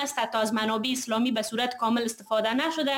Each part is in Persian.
است، حتی از منابع اسلامی به صورت کامل استفاده نشده،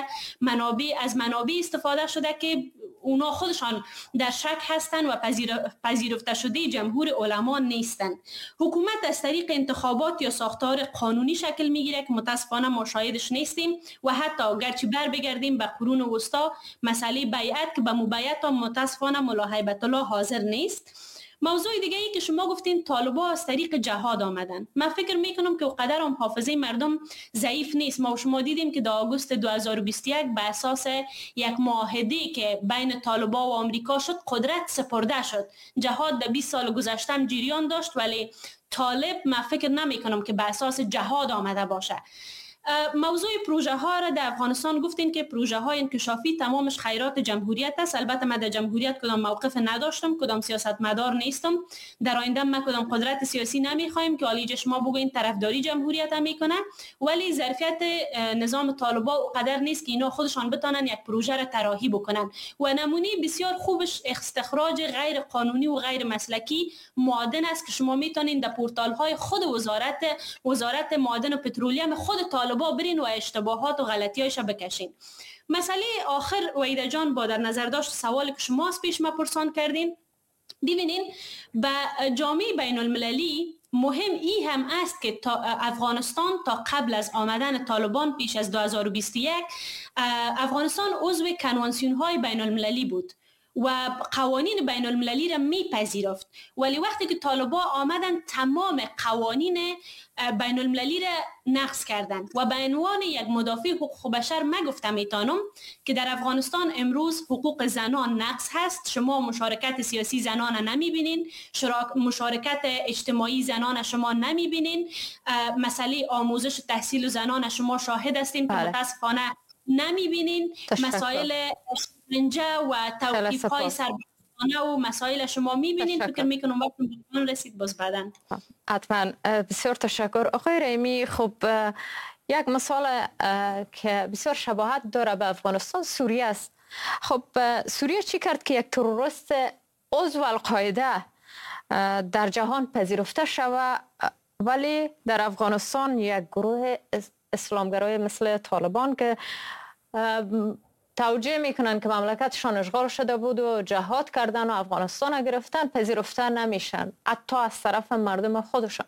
از منابع استفاده شده که اونا خودشان در شک هستند و پذیرفته شده جمهور علما نیستند. حکومت از طریق انتخابات یا ساختار قانونی شکل میگیره که متاسفانه ما شاهدش نیستیم و حتی گرچه بر بگردیم به قرون وسطا، مسئله بیعت که به مبیعت هم متاسفانه ملا هیبت الله حاضر نیست. موضوع دیگه ای که شما گفتین طالبا از طریق جهاد آمدن، من فکر میکنم که اونقدر هم حافظه مردم ضعیف نیست. ما و شما دیدیم که در آگوست 2021 به اساس یک معاهده که بین طالبا و آمریکا شد قدرت سپرده شد. جهاد در 20 سال گذشته هم جریان داشت، ولی طالب من فکر نمیکنم که به اساس جهاد آمده باشه. موضوع پروژه ها را در افغانستان گفتین که پروژه های انکشافی تمامش خیرات جمهوریت است. البته من در جمهوریت کدام موقف نداشتم، کدام سیاستمدار نیستم. در آینده ما کدام قدرت سیاسی نمیخوایم که عالی شما بگوین طرفداری جمهوریت هم میکنه، ولی ظرفیت نظام طالبا قدر نیست که اینا خودشان بتونن یک پروژه را طراحی بکنن. و نمونه بسیار خوبش استخراج غیر قانونی و غیر مسلکی معادن است که شما میتونین در پورتال های خود وزارت معادن و پترولیوم خود طالبا برین و اشتباهات و غلطیایش بکشین. مسئله آخر وحیده جان با در نظر داشت سوالی که شما از پیش ما پرسان کردین، ببینین به جامعه بین المللی مهم ای هم است که افغانستان تا قبل از آمدن طالبان پیش از 2021 افغانستان عضو کنوانسیون های بین المللی بود و قوانین بین المللی را میپذیرفت، ولی وقتی که طالبان آمدن تمام قوانین بین المللی را نقض کردند و به عنوان یک مدافع حقوق بشر من گفتم میتونم که در افغانستان امروز حقوق زنان نقض هست. شما مشارکت سیاسی زنان نمیبینین، مشارکت اجتماعی زنان شما نمیبینین، مسئله آموزش تحصیل زنان شما شاهد هستین که متاسفانه نمیبینین، مسائل شکنجه و توقیف های سربازانه و مسائل شما میبینین. فکر میکنم وقت رسید باز بعدن. حتما. بسیار تشکر آقای رحیمی. خب یک مثال که بسیار شباهت داره به افغانستان سوریه است. خب سوریه چی کرد که یک تروریست عضو القاعده در جهان پذیرفته شود، ولی در افغانستان یک گروه اسلامگرای مثل طالبان که توجیه میکنن که مملکتشان اشغال شده بود و جهاد کردن و افغانستان گرفتن، پذیرفته نمیشن حتی از طرف مردم خودشان.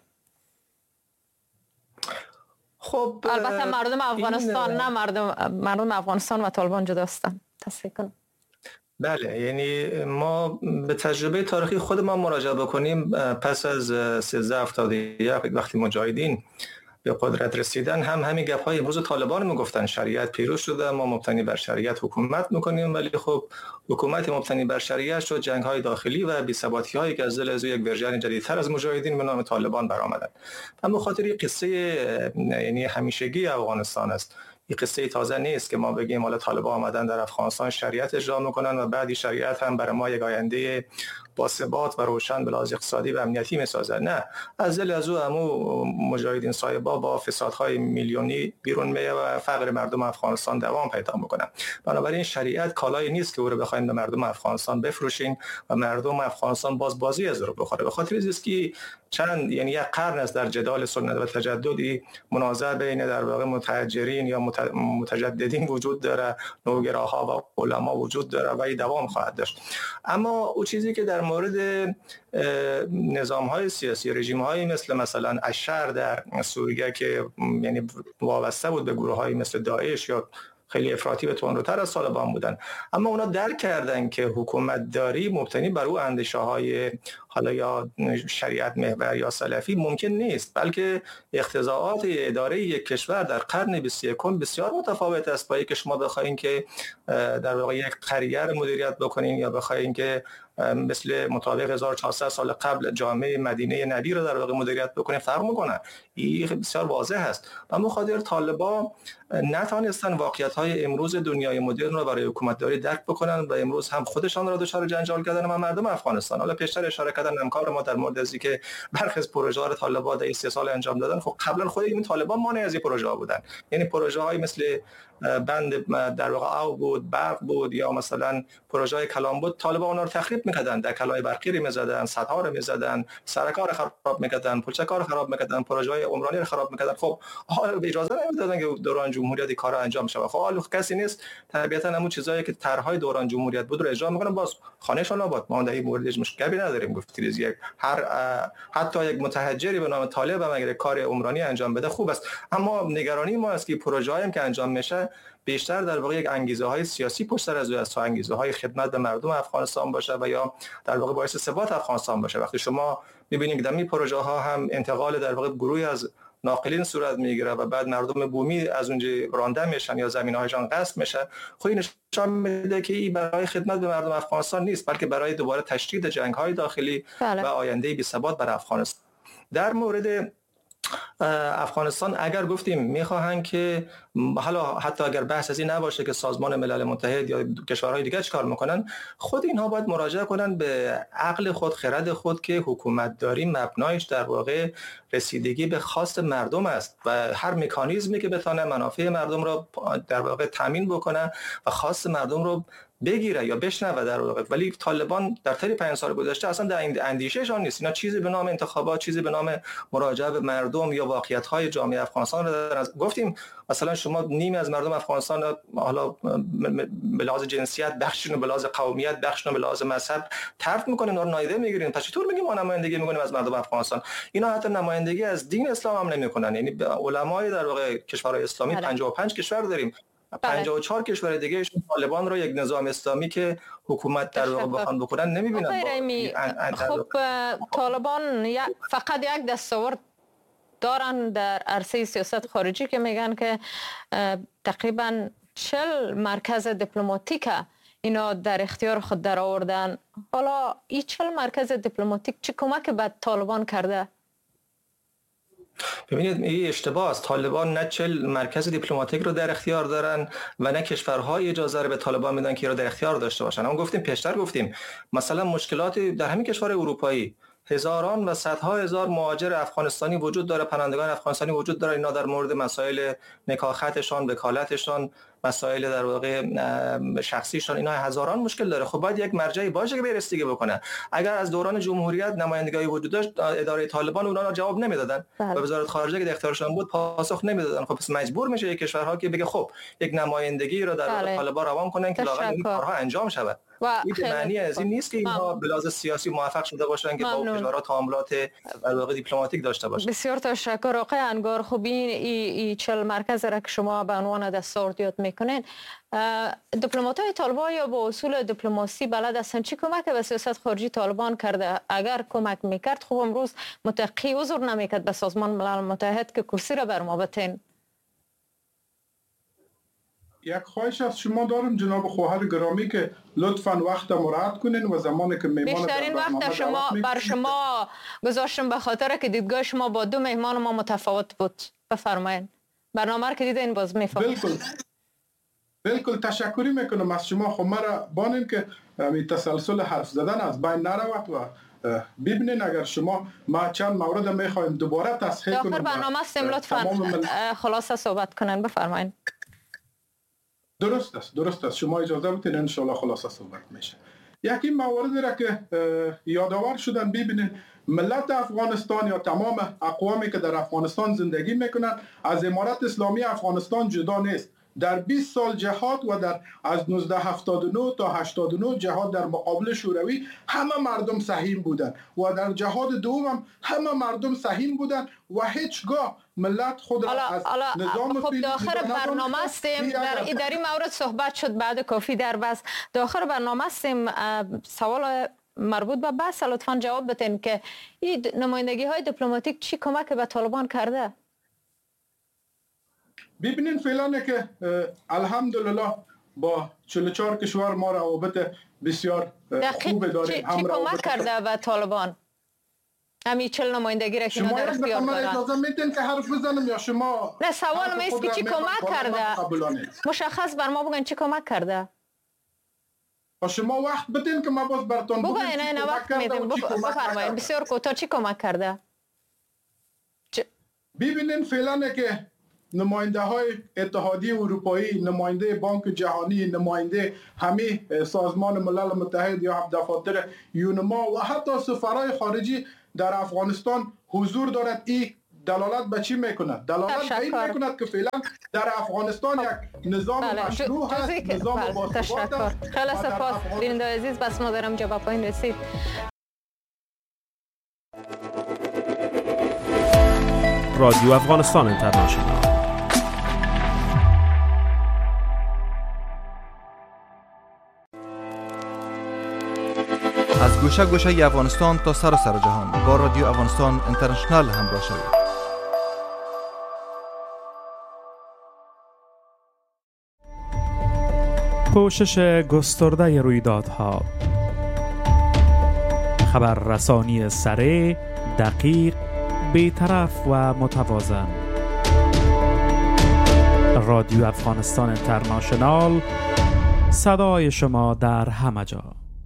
خب البته مردم افغانستان نه مردم افغانستان و طالبان جدا هستند. تصحیح کنم. بله، یعنی ما به تجربه تاریخی خود ما مراجعه بکنیم. پس از 1371 وقتی مجاهدین به قدرت رسیدن همین گپ‌های امروز طالبان میگفتن شریعت پیروز شده، ما مبتنی بر شریعت حکومت میکنیم، ولی خب حکومت مبتنی بر شریعت شد جنگ‌های داخلی و بی‌ثباتی‌هایی که از دل از یک ورژن جدیدتر از مجاهدین به نام طالبان برآمدن. اما خاطر قصه یعنی همیشگی افغانستان است. این قصه تازه نیست که ما بگیم حالا طالبان آمدن در افغانستان شریعت اجرا میکنن و بعدی شریعت هم برای ما یک آینده با ثبات و روشن به لحاظ اقتصادی و امنیتی میسازه. نه، از دل از او مجاهدین صاحبا با فسادهای میلیونی بیرون میه و فقر مردم افغانستان دوام پیدا میکنه. بنابراین شریعت کالایی نیست که او رو بخوایم به مردم افغانستان بفروشین و مردم افغانستان بازی از رو بخوره. به خاطر اینکه که یعنی یک قرن است در جدال سنت و تجددی منازعه بین در واقع متحجرین یا متجددین وجود داره، نوگراها و علما وجود داره و این دوام خواهد داشت. اما او چیزی که در مورد نظام‌های سیاسی، رژیم‌هایی مثلا اشر در سوریه که یعنی وابسته بود به گروه‌هایی مثل داعش یا خیلی افراطی و تندروتر از طالبان بودن، اما اونا درک کردن که حکومت داری مبتنی بر او اندیشه‌های حالا یا شریعت محور یا سلفی ممکن نیست، بلکه اقتضاعات اداره یک کشور در قرن 21 بسیار متفاوت است با اینکه شما بخواید که در واقع یک قریه رو مدیریت بکنین یا بخواید که مثل مطابق 1400 سال قبل جامعه مدینه نبی رو در واقع مدیریت بکنه، فرق میکنه. این بسیار واضح است. اما خاطر طالبان نتونستن واقعیت‌های امروز دنیای مدرن رو برای حکومتداری درک بکنن و امروز هم خودشان را دچار جنجال کردن و مردم افغانستان. حالا پیشتر اشاره کردن همکار ما در مورد از اینکه برخی از پروژه‌ها طالبان در 3 سال انجام دادن. خب قبلا خود این طالبان مانع از این پروژه‌ها بودن، یعنی پروژه‌های مثل بند در واقع آب بود، برق بود یا مثلا پروژه‌های کلام بود، طالبان اونها رو تخریب میکردن، دکلای برقی رو میزدن، سدها رو میزدن، سرکار رو خراب میکردن، پلچکار رو خراب میکردن، پروژه‌های عمرانی رو خراب میکردن. خب حالا اجازه نمیدادن که دوران جمهوریت کارا انجام شه. خب حالا کسی نیست طبیعتا همون چیزایی که طرحهای دوران جمهوریت بود رو اجرا میکنن، باز خانهشون آباد. ما در این موردش مشکلی نداریم. گفتید یک حتی یک متهجری به نام طالب هم اگر کار عمرانی انجام بده خوب است، اما نگرانی ما است که پروژه‌ای که انجام میشه بیشتر در واقع یک انگیزه‌های سیاسی پشت سر از تا انگیزه‌های خدمت به مردم افغانستان باشه و یا در واقع باعث ثبات افغانستان باشه. وقتی شما می‌بینید که در این پروژه‌ها هم انتقال در واقع گروهی از ناقلین صورت میگیره و بعد مردم بومی از اونجا رانده میشن یا زمین‌هایشان غصب میشه، خب این نشان میده که این برای خدمت به مردم افغانستان نیست، بلکه برای دوباره تشدید جنگ‌های داخلی و آینده بی‌ثبات برای افغانستان. در مورد افغانستان اگر گفتیم میخواهند که حالا حتی اگر بحث از این نباشه که سازمان ملل متحد یا کشورهای دیگه چیکار میکنن، خود اینها باید مراجعه کنن به عقل خود، خرد خود که حکومت داری مبنایش در واقع رسیدگی به خواست مردم است و هر مکانیزمی که بتونه منافع مردم رو در واقع تامین بکنه و خواست مردم رو بگیره یا بشنوه در واقع. ولی طالبان در طی 5 سال گذشته اصلا در اندیشهشان نیست. اینا چیزی به نام انتخابات، چیزی به نام مراجعه به مردم یا واقعیت‌های جامعه افغانستان رو دارن. گفتیم مثلا شما نیمی از مردم افغانستان حالا به لحاظ جنسیت بخششون، به لحاظ قومیت بخششون، به لحاظ مذهب طرف میکنین، اون رو نادیده میگیرین. پس چطور میگیم ما نمایندگی میکنیم از مردم افغانستان؟ اینا حتی نمایندگی از دین اسلام هم نمیکنن. یعنی علمای در واقع کشورهای اسلامی 55 کشور داریم، 54 کشور دیگه طالبان رو یک نظام اسلامی که حکومت در واقع بخوان بکنن نمیبینن. خب طالبان فقط یک دستاورد دارن در عرصه سیاست خارجی که میگن که تقریبا 40 مرکز دیپلماتیک اینا در اختیار خود در آوردن. حالا این 40 مرکز دیپلماتیک چه کمک به طالبان کرده؟ ببینید این اشتباه است. طالبان نه 40 مرکز دیپلماتیک رو در اختیار دارن و نه کشورهای اجازه رو به طالبان میدن که رو در اختیار داشته باشن. اون گفتیم پیشتر گفتیم مثلا مشکلاتی در همین کشور اروپایی، هزاران و صدها هزار مهاجر افغانستانی وجود داره، پناهندگان افغانستانی وجود داره. اینا در مورد مسائل نکاحتشان، وکالتشان، مسائل در واقع شخصیشان، اینا هزاران مشکل داره. خب باید یک مرجعی باشه که بررسی بکنه. اگر از دوران جمهوریت نمایندگی وجود داشت، اداره طالبان اونا رو جواب نمیدادن و وزارت خارجه که در اختیارشان بود پاسخ نمیدادن. خب پس مجبور میشه یک کشورها که بگه خب یک نمایندگی رو در واقع طالبان روان کنن که لااقل این کارها انجام شود. این معنی از این نیست که اینها به لحاظ سیاسی موفق شده باشن که با کشورها تعاملات در واقع دیپلماتیک داشته باشن. بسیار تشکر آقای انگار. خب این 40 مرکز را که شما به عنوان دستاورد یاد میکنین، دیپلمات‌های طالبان یا با اصول دیپلماسی بلد هستن؟ چی کمک به سیاست خارجی طالبان کرده؟ اگر کمک میکرد خب امروز متقی عذر نمیکرد به سازمان ملل متحد که کرسی را بر ما بتین. یک خواهش از شما دارم جناب خواهر گرامی که لطفاً وقت مراعات کنین و زمانی که میهمان بیشترین وقت شما بر شما گذاشتم به خاطر که دیدگاه شما با دو مهمان ما متفاوت بود. بفرمایید. برنامه را که دیدین باز میفهمید. بالکل تشکری میکنم از شما. خب مرا بانین که این تسلسل حرف زدن از بین نرود و ببینین اگر شما ما چند مورد میخوایم دوباره تصحیح کنیم. آخر برنامه است لطفاً خلاصه صحبت کنن. بفرمایید. درست است شما اجازه بدین ان شاء الله خلاصه صحبت میشه. یکی مواردی را که یادآور شدن، ببینید ملت افغانستان یا تمام اقوامی که در افغانستان زندگی میکنن از امارت اسلامی افغانستان جدا نیست. در 20 سال جهاد و در از 1979 تا 89 جهاد در مقابل شوروی همه مردم سهیم بودن و در جهاد دوم همه مردم سهیم بودن و هیچگاه ملت خود را از نظام خب داخل برنامه استیم در این مورد صحبت شد بعد کافی در بس داخل برنامه استیم. سوال مربوط به بحث لطفاً جواب بدین که این نمایندگی های دیپلماتیک چی کمک به طالبان کرده؟ ببینین فعلا که الحمدلله با 44 کشور ما روابط بسیار خوب داریم. چی کمک کرده به طالبان؟ همین 40 نمایندگی را که در اختیار دارن. شما اجازه میدین که حرف بزنم یا شما؟ نه سوال میست که چی کمک کرده؟ مشخص بر ما بگن چی کمک کرده؟ شما وقت بدین که ما باز براتون بگو. نه وقت میدیم. بفرمایید. بسیار کوتاه چی کمک کرده؟ ببینین فعلا که نماینده های اتحادیه اروپایی، نماینده بانک جهانی، نماینده همه سازمان ملل متحد یا دفاتر یونما و حتی سفرهای خارجی در افغانستان حضور دارد. این دلالت به چی میکند؟ دلالت به این میکند که فعلا در افغانستان یک نظام مشروع هست، نظام باثبات است. خیلی سپاس بیننده عزیز، بس ما دارم جواب این رسید. رادیو افغانستان اینترنشنال. از گوشه گوشه افغانستان تا سر جهان با رادیو افغانستان اینترنشنال همراه شوید. پوشش گسترده رویدادها، خبررسانی سریع، دقیق، بی‌طرف و متوازن. رادیو افغانستان اینترنشنال، صدای شما در همه جا.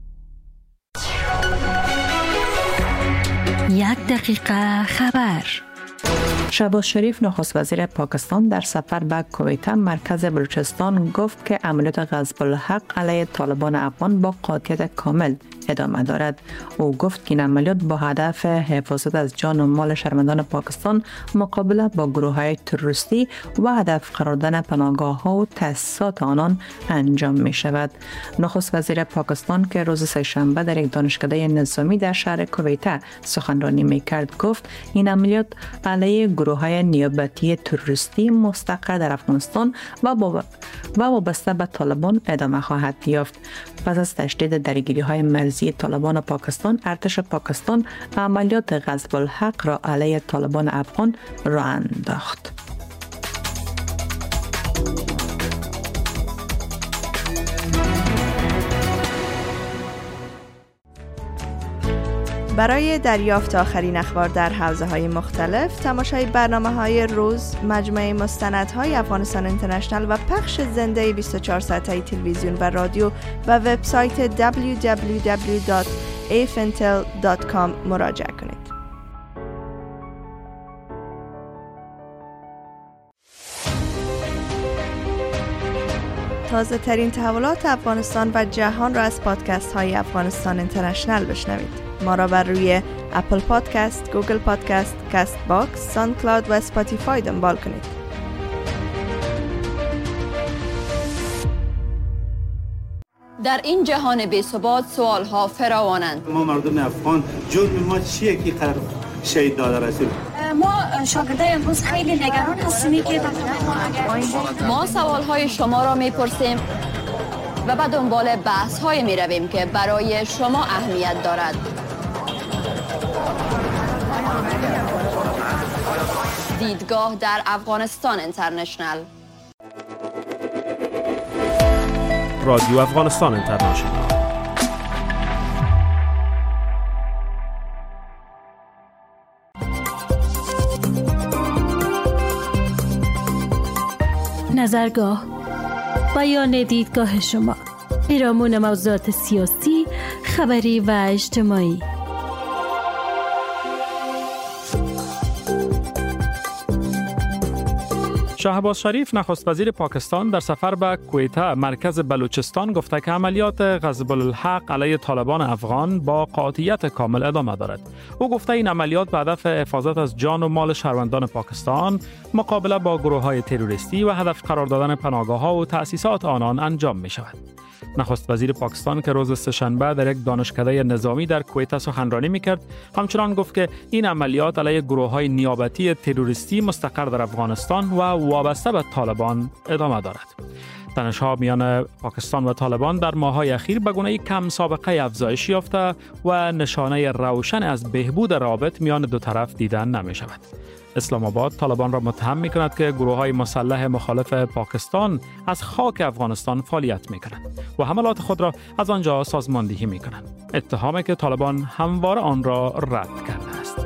1 دقیقه خبر. شهباز شریف نخست وزیر پاکستان در سفر به کویت مرکز بلوچستان گفت که عملیات غصب الحق علیه طالبان افغان با قاطعیت کامل ادامه دارد. او گفت که این عملیات با هدف حفاظت از جان و مال شهروندان پاکستان مقابله با گروه‌های تروریستی و هدف قرار دادن پناهگاه‌ها و تأسیسات آنان انجام می شود. نخست وزیر پاکستان که روز سه‌شنبه در یک دانشکده نظامی در شهر کویت سخنرانی می کرد گفت این عملیات علیه گروه‌های نیابتی تروریستی مستقر در افغانستان و وابسته به طالبان ادامه خواهد یافت. پس از تشدید درگیری‌های مرزی طالبان و پاکستان، ارتش پاکستان عملیات غصب الحق را علیه طالبان افغان راه انداخت. برای دریافت آخرین اخبار در حوزه‌های مختلف، تماشای برنامه‌های روز، مجموعه مستندهای افغانستان اینترنشنال و پخش زنده 24 ساعته تلویزیون و رادیو و وبسایت www.afintel.com مراجعه کنید. تازه ترین تحولات افغانستان و جهان را از پادکست های افغانستان اینترنشنال بشنوید. ما را بر روی اپل پادکست، گوگل پادکست، کست باکس، ساوند کلاود و اسپاتیفای دنبال کنید. در این جهان بی‌ثبات سوالها فراوانند. ما مردم افغان جرم ما چیه که قرار شهید داده رسول؟ ما شاگردای امروز خیلی نگران هستیم که ما سوالهای شما را میپرسیم و به دنبال بحث‌های می‌رویم که برای شما اهمیت دارد. دیدگاه در افغانستان اینترنشنال. رادیو افغانستان اینترنشنال. نظرگاه، بیان دیدگاه شما، پیرامون موضوعات سیاسی، خبری و اجتماعی. شهباز شریف نخست وزیر پاکستان در سفر به کویت مرکز بلوچستان گفته که عملیات غصب الحق علیه طالبان افغان با قاطعیت کامل ادامه دارد. او گفته این عملیات به هدف حفاظت از جان و مال شهروندان پاکستان، مقابله با گروه‌های تروریستی و هدف قرار دادن پناهگاه‌ها و تأسیسات آنان انجام می شود. نخست وزیر پاکستان که روز سه‌شنبه در یک دانشکده نظامی در کویت سخنرانی می‌کرد، همچنان گفت که این عملیات علیه گروه‌های نیابتی تروریستی مستقر در افغانستان و وابسته به طالبان ادامه دارد. تنش‌ها میان پاکستان و طالبان در ماه‌های اخیر به گونه‌ای کم سابقه افزایش یافته و نشانه روشن از بهبود روابط میان دو طرف دیدن نمی‌شود. اسلام آباد طالبان را متهم می‌کند که گروه‌های مسلح مخالف پاکستان از خاک افغانستان فعالیت می‌کنند و حملات خود را از آنجا سازماندهی می‌کنند. اتهامی که طالبان همواره آن را رد کرده است.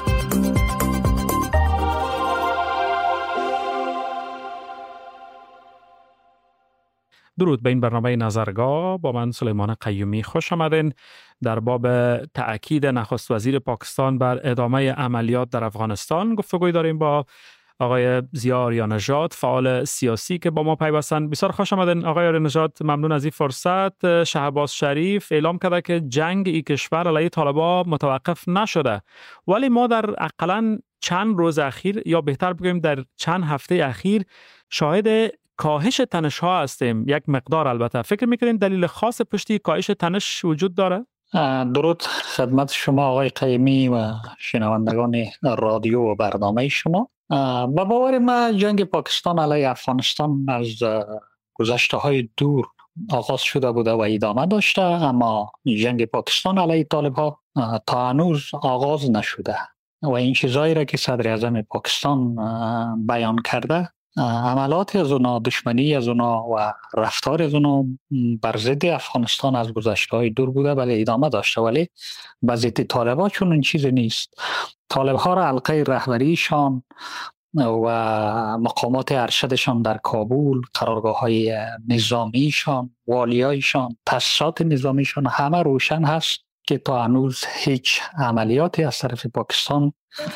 درود به این برنامه نظرگاه. با من سلیمان قیومی خوش آمدین. در باب تأکید نخست وزیر پاکستان بر ادامه عملیات در افغانستان گفتگوی داریم با آقای ضیاء آریا نژاد، فعال سیاسی که با ما پیوستن. بسیار خوش آمدین آقای آریا نژاد، ممنون از این فرصت. شهباز شریف اعلام کرده که جنگ این کشور علیه طالبان متوقف نشده، ولی ما در اقلاً چند روز اخیر یا بهتر بگویم در چند هفته اخیر شاهد کاهش تنش ها هستیم، یک مقدار البته. فکر میکنین دلیل خاص پشتی کاهش تنش وجود داره؟ درود خدمت شما آقای قیمی و شنوندگان رادیو و برنامه شما. با باور ما جنگ پاکستان علیه افغانستان از گذشته های دور آغاز شده بوده و ادامه داشته، اما جنگ پاکستان علیه طالبان تا هنوز آغاز نشده و این چیزایی را که صدر اعظم پاکستان بیان کرده، عملات از اونا، دشمنی از اونا و رفتار از اونا بر ضد افغانستان از گذشته های دور بوده ولی ادامه داشته. ولی به ضد طالبان چون این چیز نیست. طالب ها را حلقه رهبریشان و مقامات ارشدشان در کابل، قرارگاه های نظامیشان، والیایشان، تاسیسات نظامیشان همه روشن هست که تا هنوز هیچ عملیاتی از طرف پاکستان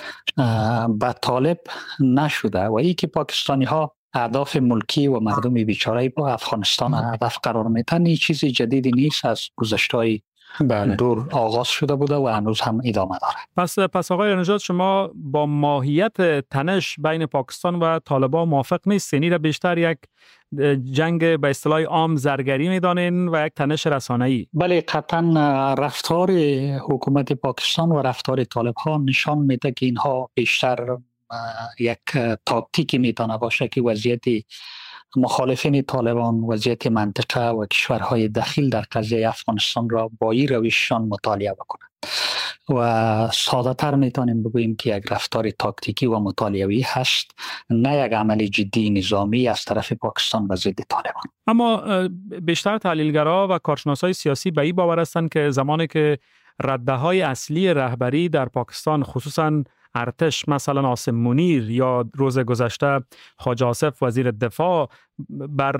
به طالب نشده و ای که پاکستانی ها اهداف ملکی و مردم بیچاره با افغانستان هدف قرار میتن، این چیزی جدیدی نیست، از گذشته دور آغاز شده بوده و هنوز هم ادامه داره. پس آقای نژاد، شما با ماهیت تنش بین پاکستان و طالبان موافق نیستین؟ این را بیشتر یک جنگ به اصطلاح عام زرگری میدانین و یک تنش رسانه‌ای؟ بله، قطعا رفتار حکومت پاکستان و رفتار طالب‌ها نشان میده که اینها بیشتر یک تاکتیکی میتونه باشه که وضعیت مخالفین طالبان، وضعیت منطقه و کشورهای داخل در قضیه افغانستان را با این روششان مطالعه بکنند و ساده تر میتونیم بگوییم که یک رفتار تاکتیکی و مطالعه‌ای هست، نه یک عمل جدی نظامی از طرف پاکستان و ضد طالبان. اما بیشتر تحلیلگرا و کارشناسای سیاسی به این باور هستند که زمانی که رده‌های اصلی رهبری در پاکستان، خصوصاً ارتش، مثلا عاصم منیر یا روز گذشته حاج آصف وزیر دفاع، بر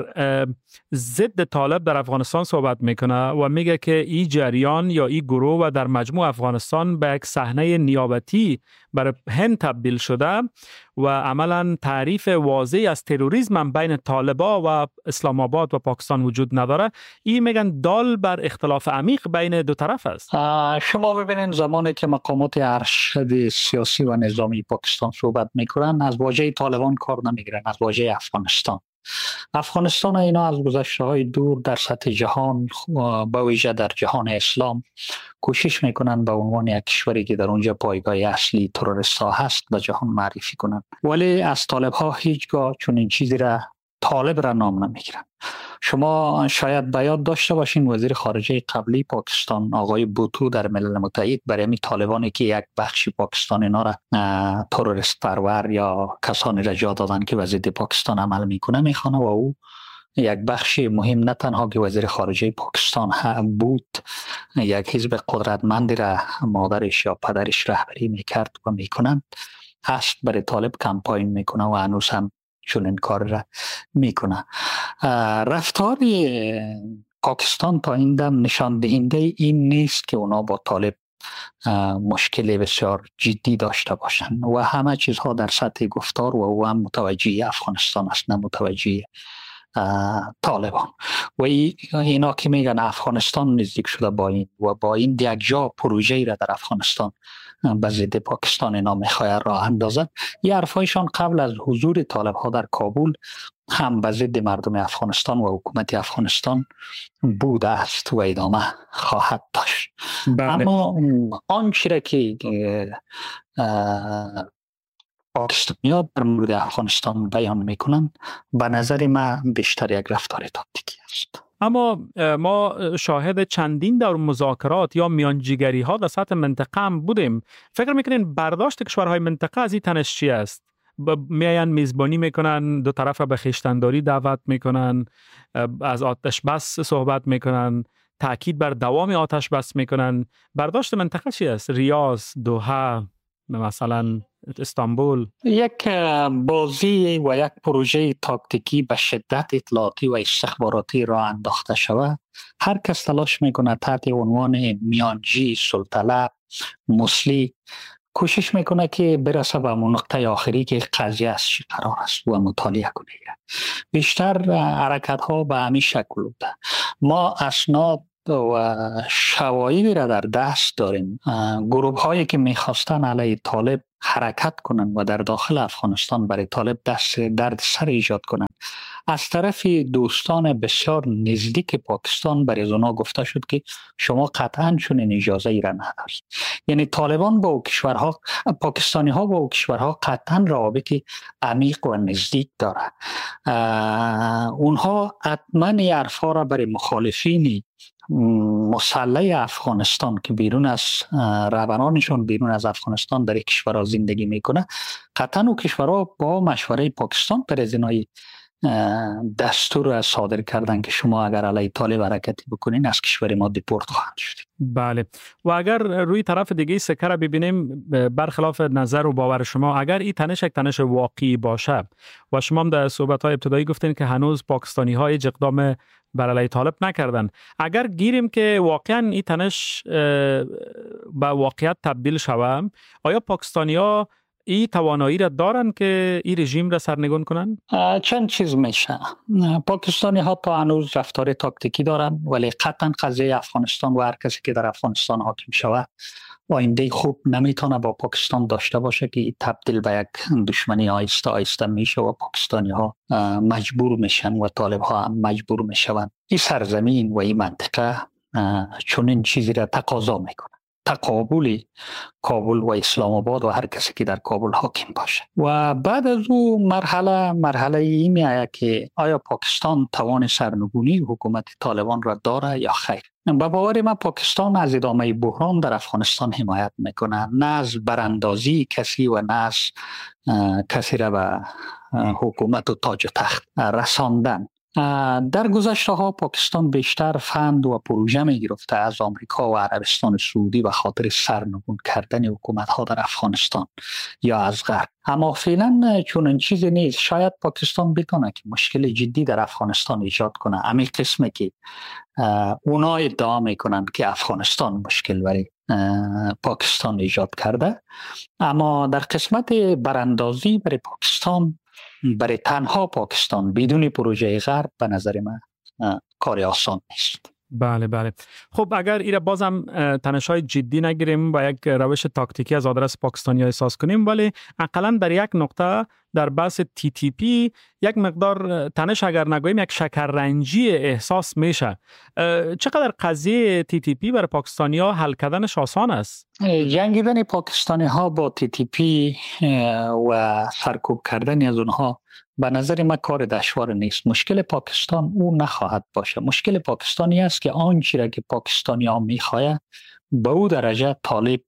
ضد طالب در افغانستان صحبت میکنه و میگه که این جریان یا این گروه و در مجموع افغانستان به یک صحنه نیابتی بر هند تبدیل شده و عملا تعریف واضحی از تروریسم هم بین طالبا و اسلام آباد و پاکستان وجود نداره. این میگن دال بر اختلاف عمیق بین دو طرف است. شما ببینید زمانی که مقامات ارشد سیاسی و نظامی پاکستان صحبت میکنن، از واژه طالبان کار نمیگیرن، از واژه افغانستان اینا از گذشته های دور در سطح جهان، با ویژه در جهان اسلام، کوشش میکنن به عنوان یک کشوری که در اونجا پایگاه اصلی تروریست ها هست به جهان معرفی کنن، ولی از طالب ها هیچگاه چون این چیزی را طالب را نام نمیگیرن. شما شاید به یاد داشته باشین وزیر خارجه قبلی پاکستان آقای بوتو در ملل متحد برای می طالبانی که یک بخشی پاکستان اینا را تروریست پرور یا کسانی را جا دادن که ضد پاکستان عمل میکنه میخوانه و او یک بخشی مهم نه تنها که وزیر خارجه پاکستان بود، یک حزب قدرتمندی را مادرش یا پدرش رهبری میکرد و میکنند، هست برای طالب کمپاین میکنه و هنوز هم چون این کار را میکنه. رفتار پاکستان تا این دم نشان دهنده این نیست که اونا با طالب مشکل بسیار جدی داشته باشند و همه چیزها در سطح گفتار و او هم متوجه افغانستان است نه متوجه طالبان. و اینا که میگن افغانستان نزدیک شده با این و با این یک جا پروژه‌ای را در افغانستان به ضد پاکستان اینا میخواه راه اندازد، یه حرفایشان قبل از حضور طالب ها در کابل هم به ضد مردم افغانستان و حکومت افغانستان بوده است و ادامه خواهد داشت. اما آنچه را که پاکستانی‌ها در مورد افغانستان بیان میکنن به نظر من بیشتر یک رفتار تاکتیکی است. اما ما شاهد چندین دور مذاکرات یا میانجیگری ها در سطح منطقه هم بودیم. فکر میکنین برداشت کشورهای منطقه از این تنش چی است؟ میاین میزبانی میکنن، دو طرف به خویشتنداری دعوت میکنن، از آتش بس صحبت میکنن، تاکید بر دوام آتش بس میکنن. برداشت منطقه چی است؟ ریاض، دوحه، مثلا استانبول. یک بازی و یک پروژه تاکتیکی به شدت اطلاعاتی و استخباراتی را انداخته شود. هر کس تلاش میکنه تحت عنوان میانجی، سلطلب، مسلی کوشش میکنه که برسه به نقطه آخری که قضیه از چی قرار است و مطالعه کنه. بیشتر حرکت ها به همین شکل بوده. ما اسناد و شواهدی را در دست داریم. گروه هایی که میخواستن علیه طالب حرکت کنند و در داخل افغانستان برای طالب درد سر ایجاد کنند، از طرف دوستان بسیار نزدیک پاکستان برای از اونا گفته شد که شما قطعا چنین اجازه ای را ندارید. یعنی طالبان با کشورها، پاکستانی ها با کشورها قطعا روابط عمیق و نزدیک داره. اونها حتما این حرفا را برای مخالفین مسلح افغانستان که بیرون از روانانشون بیرون از افغانستان در کشورها زندگی میکنه، قطعا او کشورها با مشوره پاکستان پر از اینای دستور را صادر کردن که شما اگر علیه طالب حرکتی بکنین از کشور ما دیپورت خواهند شد. بله. و اگر روی طرف دیگه سکه را ببینیم، برخلاف نظر و باور شما، اگر این تنش یک تنش واقعی باشه و شما هم در صحبت‌های ابتدایی گفتین که هنوز پاکستانی‌ها هیچ اقدام بر علیه طالب نکردن، اگر گیریم که واقعا این تنش به واقعیت تبدیل شود، آیا پاکستانی‌ها این توانایی را دارن که این رژیم را سرنگون کنن؟ چند چیز میشه. پاکستانی ها تا هنوز رفتار تاکتیکی دارن، ولی قطعا قضیه افغانستان و هر کسی که در افغانستان حاکم شود آینده خوب نمیتونه با پاکستان داشته باشه که تبدیل به یک دشمنی آیسته آیسته میشه و پاکستانی ها مجبور میشن و طالب ها هم مجبور میشن. این سرزمین و این منطقه چنین چیزی را تقاضا میکنه، تقابل کابل و اسلام آباد و هر کسی که در کابل حاکم باشه. و بعد از او مرحله این میآید که آیا پاکستان توان سرنگونی حکومت طالبان را داره یا خیر. با باور من پاکستان از ادامه بحران در افغانستان حمایت میکنه، نه از براندازی کسی و نه از کسی را به حکومت و تاج و تخت رساندن. در گذشته ها پاکستان بیشتر فند و پروژه می گرفته از آمریکا و عربستان سعودی به خاطر سرنگون کردن حکومت ها در افغانستان یا از غرب. اما فعلا چون چیزی نیست. شاید پاکستان بتونه که مشکل جدی در افغانستان ایجاد کنه، همین قسمه که اونا ادعا میکنن که افغانستان مشکل برای پاکستان ایجاد کرده. اما در قسمت براندازی برای پاکستان، برای تنها پاکستان بدون پروژه غرب به نظر من کار آسان نیست. بله بله. خب اگر ایره بازم تنش‌های جدی نگیریم و یک روش تاکتیکی از آدرس پاکستانی احساس کنیم، ولی اقلا در یک نقطه در بحث TTP یک مقدار تنش اگر نگوییم یک شکررنجی احساس میشه. چقدر قضیه TTP برای پاکستانی ها حل کردنش آسان است؟ جنگیدن پاکستانی ها با TTP و سرکوب کردن از اونها به نظر من کار دشوار نیست. مشکل پاکستان او نخواهد باشه. مشکل پاکستانی است که آنچه را که پاکستانی ها میخواهد به او درجه طالب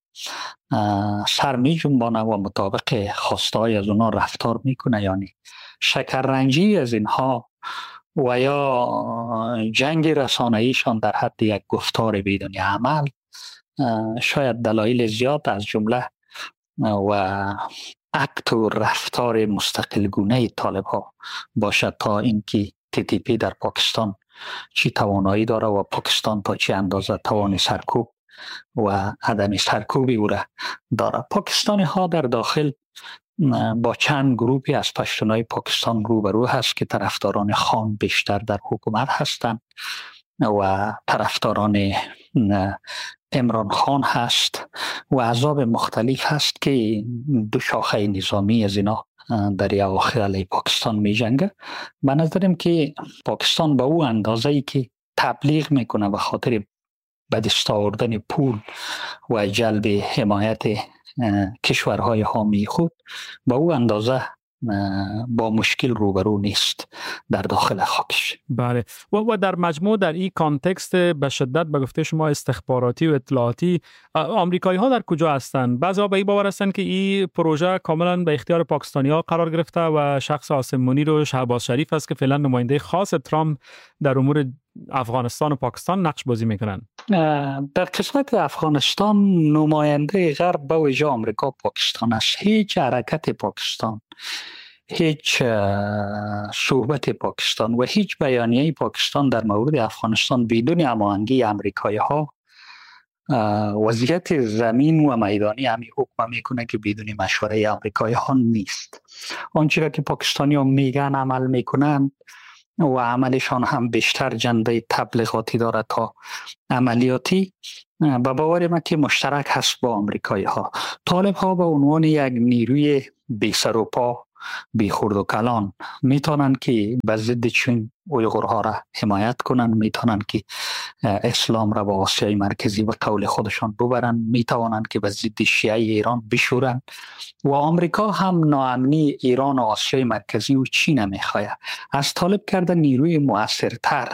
سر می جنبانه و مطابق خواستهای از اونا رفتار میکنه. یعنی شکررنجی از اینها و یا جنگ رسانه‌ایشان در حد یک گفتار بدون عمل شاید دلایل زیاد از جمله و اکت و رفتار مستقل گونه طالب ها باشد تا اینکه TTP در پاکستان چی توانایی داره و پاکستان تا چی اندازه توان سرکوب و عدم سرکوبی او را داره. پاکستانی ها در داخل با چند گروهی از پشتونای پاکستان روبرو هست که طرفداران خان بیشتر در حکومت هستند و طرفداران عمران خان هست و احزاب مختلف هست که دو شاخه نظامی از اینا در اواخر علیه پاکستان می جنگه. به نظرم که پاکستان به او اندازه ای که تبلیغ میکنه به خاطر به دست آوردن پول و جلب حمایت کشورهای حامی خود به او اندازه با مشکل روبرو نیست در داخل خاکش. بله. و در مجموع در این کانتکست به شدت به گفته شما استخباراتی و اطلاعاتی آمریکایی ها در کجا هستند؟ بعضی ها به این باور هستند که این پروژه کاملا به اختیار پاکستانی ها قرار گرفته و شخص عاصم منیر و شهباز شریف است که فعلا نماینده خاص ترامپ در امور افغانستان و پاکستان نقش بازی میکنن. در قسمت افغانستان نماینده غرب به ویژه آمریکا پاکستان است. هیچ حرکت پاکستان، هیچ صحبت پاکستان و هیچ بیانیه پاکستان در مورد افغانستان بدون هماهنگی آمریکایی ها وضعیت زمین و میدانی همی حکم میکنه که بدون مشوره آمریکایی ها نیست. آنچه که پاکستانی ها میگن عمل میکنن و عملشان هم بیشتر جنبه تبلیغاتی داره تا عملیاتی. با باور من که مشترک هست با آمریکایی ها. طالب ها به عنوان یک نیروی بی سر و پا، بی خورد و کلان میتونن که به ضد چین اویغورها را حمایت کنن، میتونن که اسلام را با آسیای مرکزی و قول خودشان ببرن، میتوانند که به ضد شیعه ایران بشورن و آمریکا هم ناامنی ایران و آسیای مرکزی و چین میخواه. از طالب کرده نیروی مؤثرتر،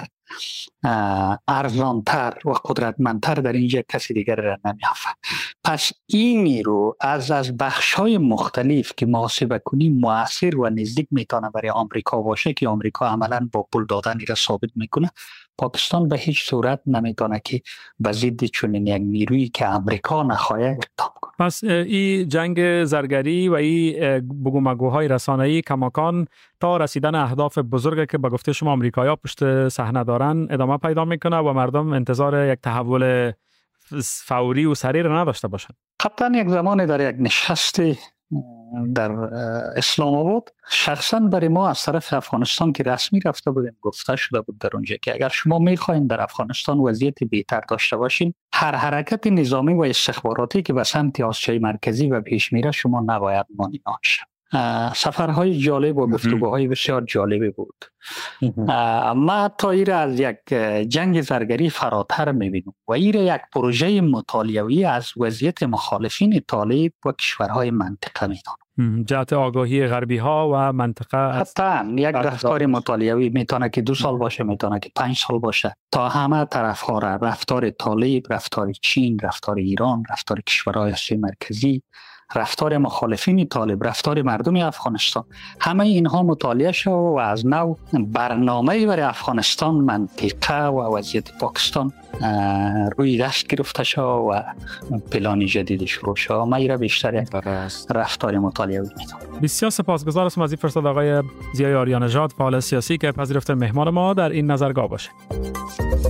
ارزانتر و قدرتمندتر در اینجا کسی دیگر را نمیافه. پس این نیرو از بخش‌های مختلف که محاسبه کنیم مؤثر و نزدیک میتونه برای آمریکا باشه که آمریکا عملاً با پول دادن را ثابت میکنه. پاکستان به هیچ صورت نمیتونه که به ضد چنین یک نیرویی که آمریکا نخواه اقدام کنه. پس این جنگ زرگری و این بگومگوهای رسانه‌ای کماکان تا رسیدن اهداف بزرگی که به گفته شما آمریکایی‌ها پشت صحنه دارن ادامه پیدا میکنه و مردم انتظار یک تحول فوری و سریع را نداشته باشند. قطعا یک زمانی در یک نشست در اسلام آباد شخصا برای ما از طرف افغانستان که رسمی رفته بودیم گفته شده بود در اونجا که اگر شما میخواین در افغانستان وضعیت بهتر داشته باشین، هر حرکت نظامی و استخباراتی که به سمت آسیای مرکزی و پیش میره شما نباید مانع شد. سفرهای جالب و گفتگوهای بسیار جالبی بود. اما تا این را از یک جنگ زرگری فراتر میبینم و این را یک پروژه مطالعوی از وضعیت مخالفین طالب و کشورهای منطقه میدانم. جهت آگاهی غربی ها و منطقه حتی یک رفتار مطالعوی میتونه که 2 سال باشه، میتونه که 5 سال باشه، تا همه طرف ها را، رفتار طالب، رفتار چین، رفتار ایران، رفتار کشورهای آسیای مرکزی، رفتار مخالفین طالب، رفتار مردم افغانستان، همه اینها مطالعه شد و از نو برنامه برای افغانستان، منطقه و وضعیت پاکستان روی دست گرفته شد و پلان جدید شروع شد. ما ایرا بیشتر یک رفتار مطالعه میدونم. بسیار سپاسگزار هستم از این فرصت آقای ضیای آریانژاد، فعال سیاسی که پذیرفته مهمان ما در این نظرگاه باشه.